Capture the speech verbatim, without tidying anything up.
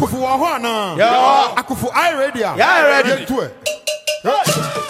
Akufu wa ho ana. Yeah. Akufu I ready. Yeah, ready. To it.